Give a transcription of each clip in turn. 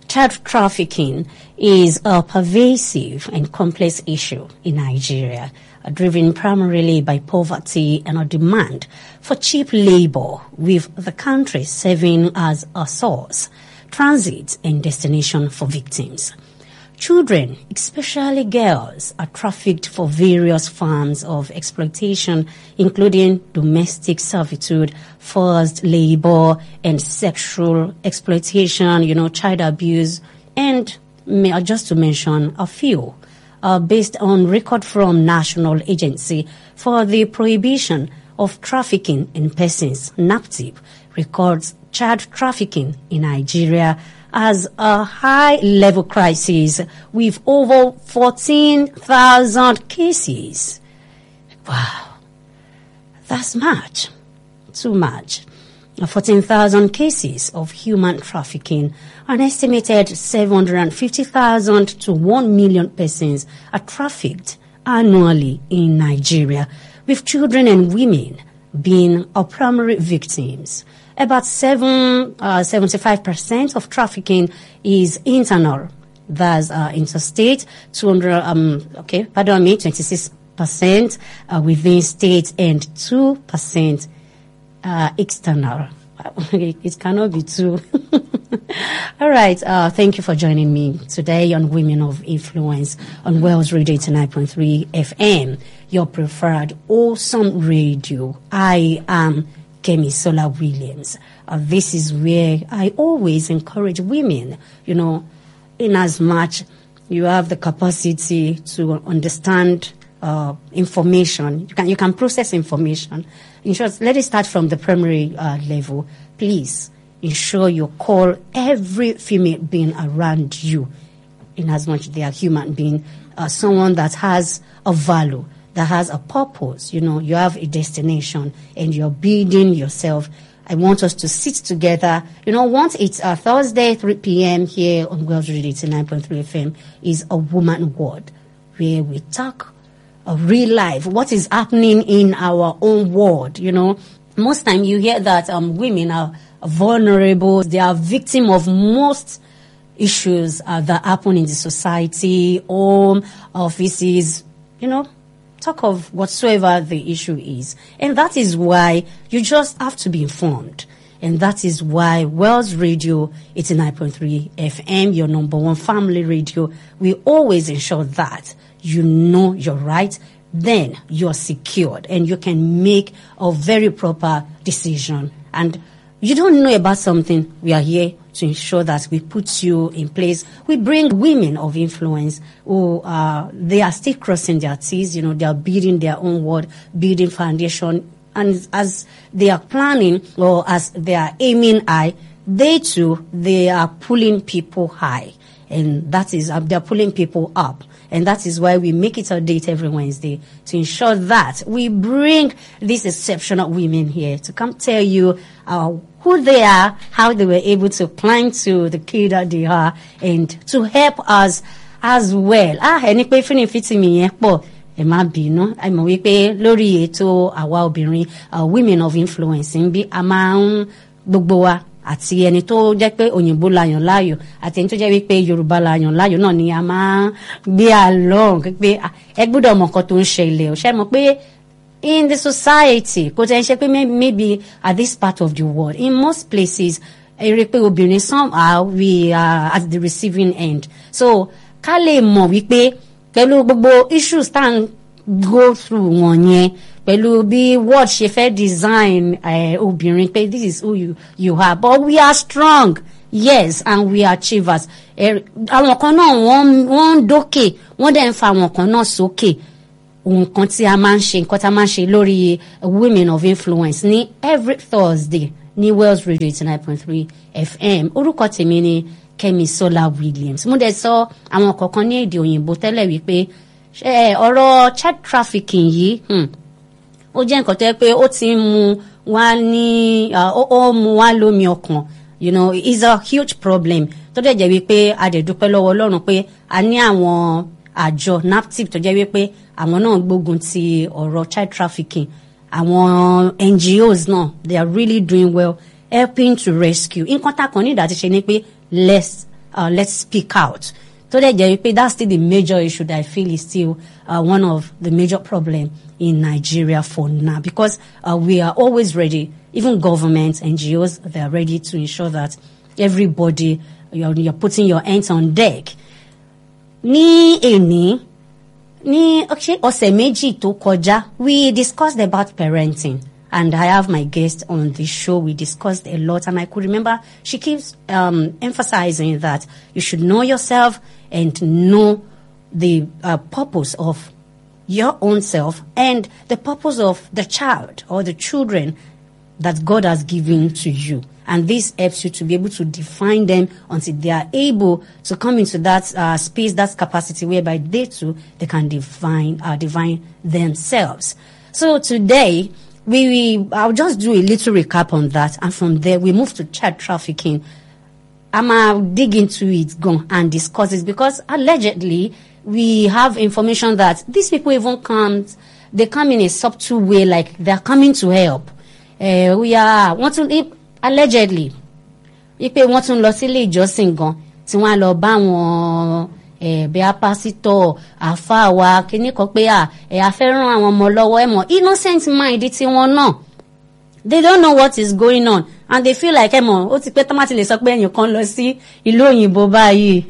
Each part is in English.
child trafficking is a pervasive and complex issue in Nigeria, driven primarily by poverty and a demand for cheap labor, with the country serving as a source, transit, and destination for victims. Children, especially girls, are trafficked for various forms of exploitation, including domestic servitude, forced labor, and sexual exploitation, child abuse, and just to mention a few. Based on record from National Agency for the Prohibition of Trafficking in Persons, NAPTIP, records child trafficking in Nigeria as a high-level crisis with over 14,000 cases. Wow, that's much, too much. 14,000 cases of human trafficking. An estimated 750,000 to 1 million persons are trafficked annually in Nigeria, with children and women being our primary victims. About 75% of trafficking is internal, that's interstate. 26% within state, and 2% external. It cannot be two. All right. Thank you for joining me today on Women of Influence on Wells Radio 89.3 FM, your preferred awesome radio. I am Kemi Sola Williams. This is where I always encourage women, in as much you have the capacity to understand information. You can process information. In short, let it start from the primary level. Please ensure you call every female being around you, in as much they are human being, someone that has a value, that has a purpose. You have a destination and you're building yourself. I want us to sit together. Once it's Thursday, 3 p.m. here on Wells Radio 89.3 FM is a woman word, where we talk real life, what is happening in our own world. Most time you hear that women are vulnerable, they are victim of most issues that happen in the society, home, offices, talk of whatsoever the issue is. And that is why you just have to be informed. And that is why Wells Radio 89.3 FM, your number one family radio, we always ensure that you know your right, then you're secured and you can make a very proper decision. And you don't know about something, we are here to ensure that we put you in place. We bring women of influence who they are still crossing their T's, they are building their own world, building foundation. And as they are planning, or as they are aiming high, they are pulling people high. And that is, they're pulling people up. And that is why we make it a date every Wednesday, to ensure that we bring these exceptional women here to come tell you who they are, how they were able to climb to the key that they are, and to help us as well. Ẹni pé fínì fìtì mi yẹn pọ̀, ẹ má bínú. Àmọ́ wípé lórí ètò àwa obìnrin, Women of Influence, ń bí a máa ń gbogbo wa, àti ẹni tó jẹ́ pé òyìnbó la yàn láàyò, àti ẹni tó jẹ́ wípé Yorùbá la yàn láàyò náà ni a máa gbé along pé ẹ gbọ́dọ̀ mọ̀ nǹkan tó ń ṣẹlẹ̀. Ó ṣe mọ̀ pé in the society, kò tẹ́ ń ṣe pé maybe at this part of the world, in most places, ẹ rí pé obìnrin somehow we are at the receiving end. So ká lè mọ̀ wípé pẹ̀lú gbogbo issues tá à ń go through wọn yẹn, pẹ̀lú bí world ṣe fẹ́ design obìnrin pé this is who you are, but we are strong, yes, and we are achievers. Àwọn kan náà wọ́n ń dókè, wọ́n dẹ̀ ń fa àwọn kan náà sókè. Nǹkan tí a máa ń ṣe, nǹkan tí a máa ń ṣe lórí Women of Influence ní every Thursday ní Wells Radio 89.3 FM. Orúkọ tèmi ni Kemi Sola Williams. Mo dẹ̀ sọ àwọn kọ̀ọ̀kan ní èdè òyìnbó tẹ́lẹ̀ wípé ọ̀rọ̀ child trafficking yìí ó jẹ́ nǹkan tó yẹ pé ó ti mú wá ní ó mú wá lómi ọkàn, it's a huge problem. Tó dẹ̀ jẹ́ wípé a dẹ̀ dúpẹ́ lọ́wọ́ Ọlọ́run pé a ní àwọn àjọ NAPTIP tó jẹ́ wípé àwọn náà gbógun ti ọ̀rọ̀ child trafficking. Àwọn NGOs they are really doing well, helping to rescue. Nǹkan tá kan ní ìdá ti ṣe ni pé let's let's speak out. So that's still the major issue that I feel is still one of the major problem in Nigeria for now, because we are always ready, even governments, NGOs, they are ready to ensure that everybody, you're putting your hands on deck. Ọ̀sẹ̀ méjì tó kọjá, we discussed about parenting. And I have my guest on the show. We discussed a lot, and I could remember she keeps emphasizing that you should know yourself and know the purpose of your own self and the purpose of the child or the children that God has given to you. And this helps you to be able to define them until they are able to come into that space, that capacity whereby they too, they can divine themselves. So today, I'll just do a little recap on that, and from there we move to child trafficking. I'ma dig into it and discuss it, because allegedly we have information that these people even come in a subtle way, like they're coming to help. Allegedly, ipe wọ́n tún lọ sílé ìjọsìn gan tí wọ́n lọ bá wọn bẹ́ẹ̀ pásítọ̀ àfáà wa kíní kan pé a fẹ́ ràn àwọn ọmọ lọ́wọ́ ẹ̀mọ́ innocent mind tí wọ́n náà. They don't know what is going on, and they feel like ẹ̀mọ́ ó ti pẹ́ tọ́mátì lè sọ pé ẹ̀yìn kan lọ sí ìlú òyìnbó báyìí.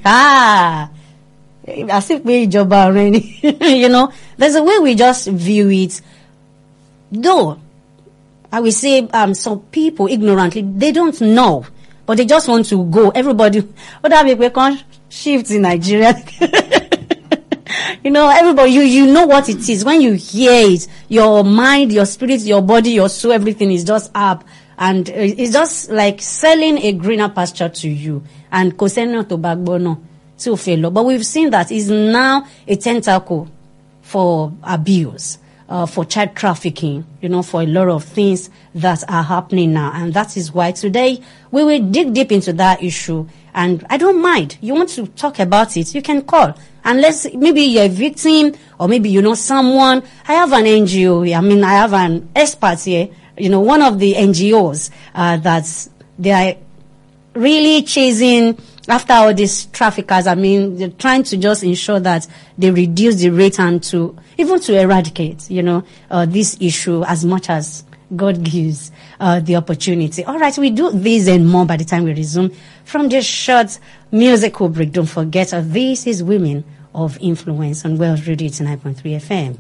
Àti pé ìjọba ọ̀rẹ́ ni. You know, there's a way we just view it. Though I will say some people ignorantly, they don't know, but they just want to go. Everybody, we can't shift in Nigeria. You know, everybody, you know what it is. When you hear it, your mind, your spirit, your body, your soul, everything is just up. And it's just like selling a greener pasture to you. And Koseno to Bagbono, to fail. But we've seen that is now a tentacle for abuse. For child trafficking, you know, for a lot of things that are happening now. And that is why today we will dig deep into that issue. And I don't mind. You want to talk about it, you can call. Unless maybe you're a victim, or maybe you know someone. I have an NGO. I have an expert here. You know, one of the NGOs that they are really chasing after all these traffickers. They're trying to just ensure that they reduce the rate and to eradicate, you know, this issue as much as God gives the opportunity. All right, we do this and more by the time we resume from this short musical break. Don't forget, this is Women of Influence on Wells Radio 89.3 FM.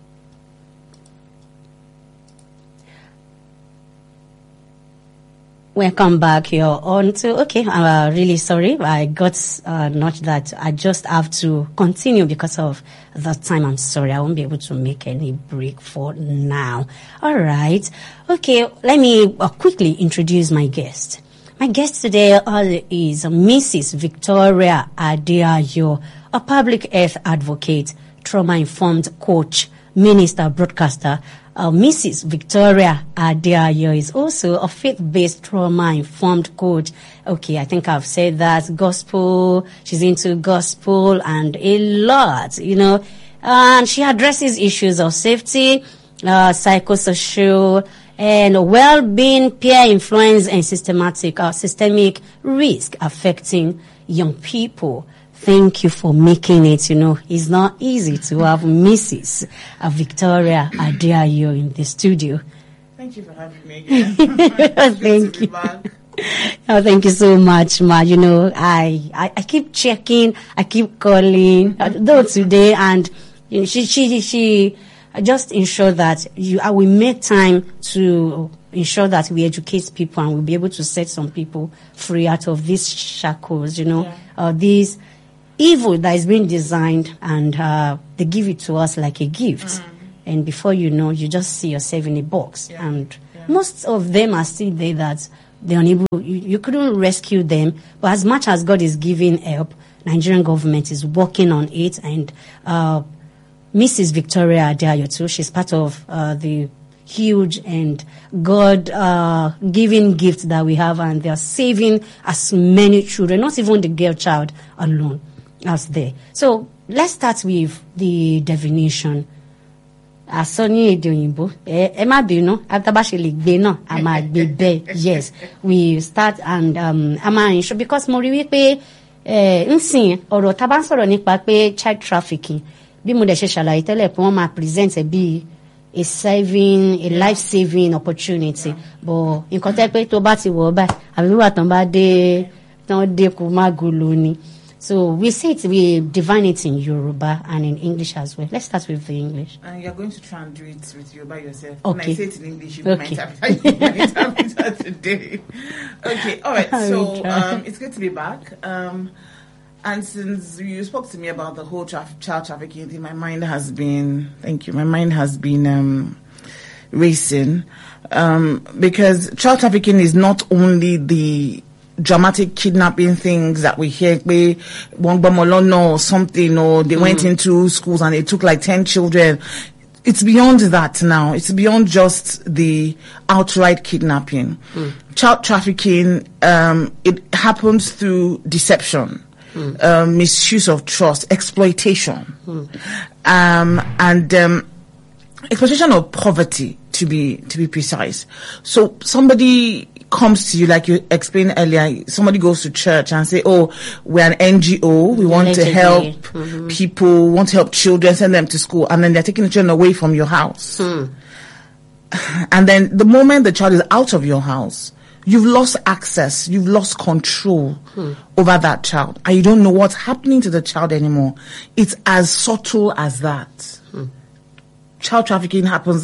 Welcome back here on to, I'm really sorry. I got not that I just have to continue because of the time. I'm sorry. I won't be able to make any break for now. All right. Okay. Let me quickly introduce my guest. My guest today is Mrs. Victoria Adeayo, a public health advocate, trauma-informed coach, minister, broadcaster. Mrs. Victoria Adeayo is also a faith-based trauma-informed coach. Okay, I think I've said that. Gospel, she's into gospel and a lot, you know. And she addresses issues of safety, psychosocial, and well-being, peer influence, and systemic risk affecting young people. Thank you for making it. You know, it's not easy to have Mrs. Victoria Adeayo in the studio. Thank you for having me again. Thank you. Oh, thank you so much, Ma. You know, I keep checking, I keep calling, though today, and you know, she just ensure that I will make time to ensure that we educate people and we'll be able to set some people free out of these shackles, you know, these evil that is being designed, and they give it to us like a gift. And before you know, you just see yourself in a box. And most of them are still there that they're unable, you couldn't rescue them. But as much as God is giving help, Nigerian government is working on it. And Mrs. Victoria Adeayo too, she's part of the huge and God-given gift that we have, and they are saving as many children, not even the girl child alone as there. So let's start with the definition. Asoni èdè òyìnbó. Ẹ má bínú, àtàbáṣe lè gbé náà, a máa gbé bẹ́ẹ̀. Yes, we start and a máa ensure, because mo rí wípé nsìn ọ̀rọ̀ tá a bá ń sọ̀rọ̀ nípa pé child trafficking bí mo dẹ̀ ṣe ṣàlàyé tẹ́lẹ̀ pé wọ́n máa present ẹ̀ bí a life saving opportunity but nǹkan tẹ́ pé tó bá ti wọ̀ ọ́ báyìí àbí wíwà tán dé kó má golo ni. So we divine it in Yoruba and in English as well. Let's start with the English. And you're going to try and do it with Yoruba yourself. Okay. When I say it in English, you might interpret today. Okay, all right. So it's good to be back. And since you spoke to me about the whole child trafficking thing, my mind has been racing. Because child trafficking is not only the dramatic kidnapping things that we hear, or something, or they went into schools and they took like 10 children. It's beyond that now. It's beyond just the outright kidnapping. Child trafficking, it happens through deception, misuse of trust, exploitation, and exploitation of poverty, to be precise. So somebody comes to you, like you explained earlier, somebody goes to church and say, oh, we're an NGO, we want to help people, want to help children, send them to school, and then they're taking the children away from your house. And then the moment the child is out of your house, you've lost access, you've lost control over that child, and you don't know what's happening to the child anymore. It's as subtle as that. Child trafficking happens.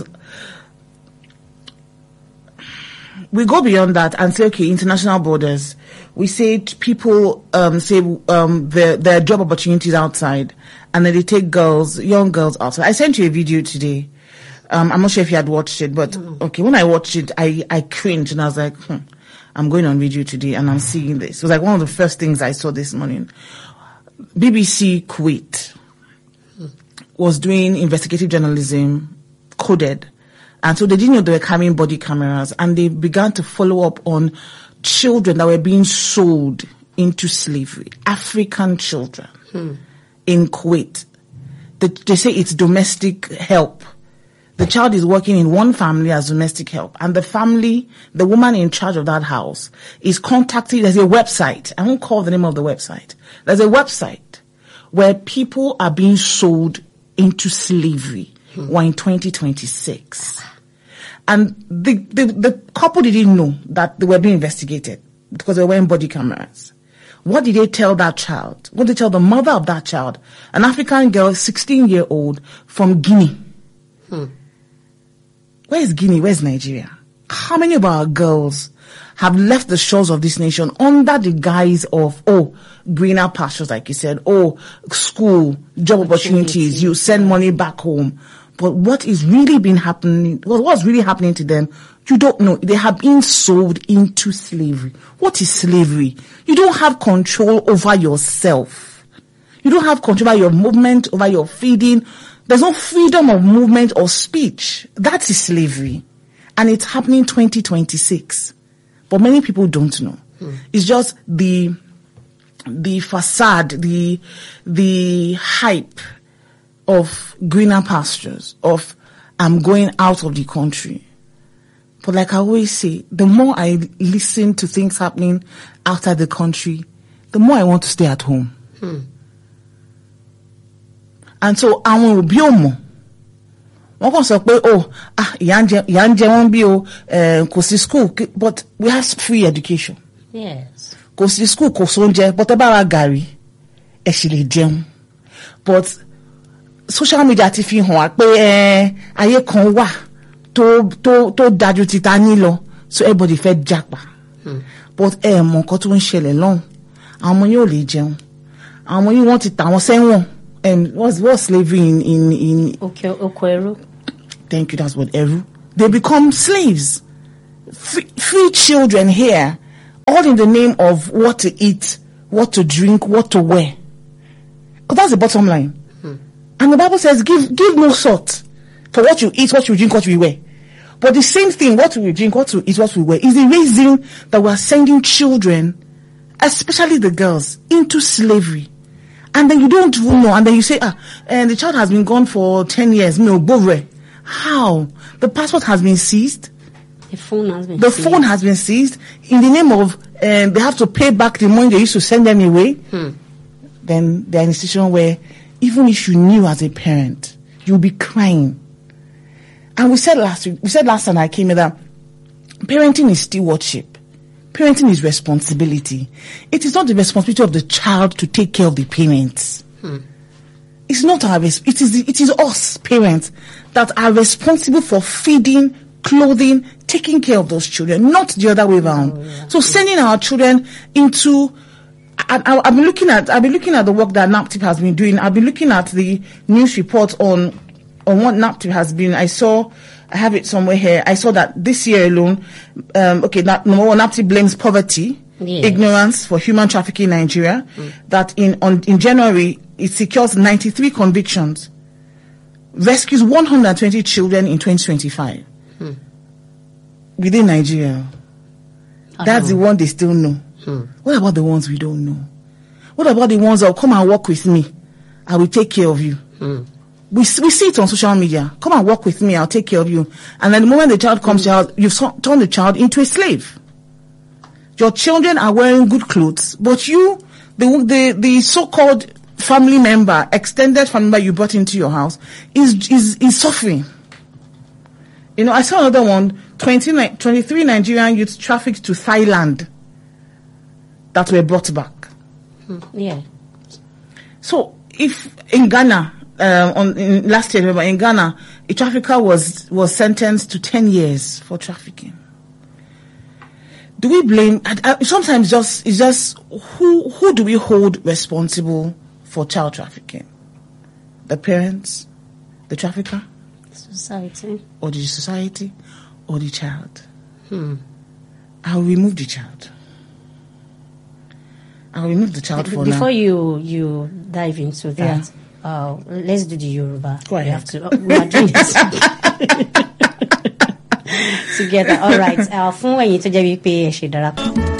We go beyond that and say, okay, international borders. We say people say there are job opportunities outside, and then they take young girls outside. I sent you a video today. I'm not sure if you had watched it, but okay, when I watched it, I cringed and I was like, I'm going on video today and I'm seeing this. It was like one of the first things I saw this morning. BBC Kuwait was doing investigative journalism, coded. And so they didn't know they were carrying body cameras, and they began to follow up on children that were being sold into slavery, African children in Kuwait. They say it's domestic help. The child is working in one family as domestic help, and the family, the woman in charge of that house, is contacting. There's a website. I won't call the name of the website. There's a website where people are being sold into slavery. We're in 2026. And the couple didn't know that they were being investigated because they were wearing body cameras. What did they tell that child? What did they tell the mother of that child? An African girl, 16-year-old from Guinea. Where's Guinea? Where's Nigeria? How many of our girls have left the shores of this nation under the guise of, greener pastures, like you said, school, job opportunities, you send money back home. But what is really been happening, what's really happening to them, you don't know. They have been sold into slavery. What is slavery? You don't have control over yourself. You don't have control over your movement, over your feeding. There's no freedom of movement or speech. That is slavery. And it's happening 2026. But many people don't know. It's just the facade, the hype of greener pastures, of I'm going out of the country. But like I always say, the more I listen to things happening outside the country, the more I want to stay at home. And so àwọn òbí ò mọ̀. Wọ́n kàn sọ pé ìyà ń jẹ wọ́n bí kò sí school, but we have free education. Yes. Kò sí school, kò sóúnjẹ, but ẹ bá ra gàrí ẹ sì lè jẹun. But social media ti fi hàn wá pé ayé kan wà tó dájú ti ta ní lọ, so everybody fẹ́ japa. But mọ̀ nǹkan tó ń ṣẹlẹ̀ lọ́hùn, àwọn ọmọ yín ò lè jẹun, àwọn ọmọ yín wọ́n ti tà wọ́n sẹ́wọ̀n. What's slavery in Okweru? Thank you, that's what Eru. They become slaves. Free children here, all in the name of what to eat, what to drink, what to wear. Because that's the bottom line. And the Bible says, give no thought for what you eat, what you drink, what you wear. But the same thing, what we drink, what we eat, what we wear, is the reason that we are sending children, especially the girls, into slavery. And then you don't know, and then you say, and the child has been gone for 10 years. No, Bovre. How? The passport has been seized. The phone has been The seized. phone has been seized in the name of they have to pay back the money they used to send them away. Then they're in a situation where even if you knew as a parent, you'll be crying. And we said last time I came here that parenting is stewardship. Parenting is responsibility. It is not the responsibility of the child to take care of the parents. It's not it is us parents that are responsible for feeding, clothing, taking care of those children, not the other way around. So sending our children into I've been looking at the work that NAPTIP has been doing. I've been looking at the news reports on what NAPTIP has been. I have it somewhere here. I saw that this year alone, number one, NAPTIP blames poverty, ignorance for human trafficking in Nigeria. That in January, it secures 93 convictions, rescues 120 children in 2025 within Nigeria. That's the one they still know. What about the ones we don't know? What about the ones that will come and work with me? I will take care of you. We see it on social media. Come and work with me, I'll take care of you. And then the moment the child comes to your house, you've turned the child into a slave. Your children are wearing good clothes, but you, the so-called family member, extended family member you brought into your house, is suffering. I saw another one, 23 Nigerian youths trafficked to Thailand that were brought back. Yeah. So if in Ghana, last year, remember, in Ghana, a trafficker was sentenced to 10 years for trafficking. Do we blame? Sometimes it's just who do we hold responsible for child trafficking? The parents, the trafficker, society, or the society, or the child? I'll remove the child. I'll remove the child for now. Before you dive into that, let's do the Yoruba. Go ahead. We are doing this together. All right. Fún ẹ̀yin tó jẹ́ wípé ẹ ṣe darapọ̀.